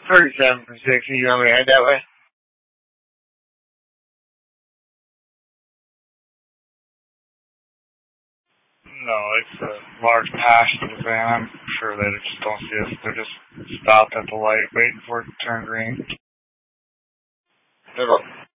37 for 60. You want me to head that way? No, it's a large passenger van. I'm sure they just don't see us. They're just stopped at the light waiting for it to turn green.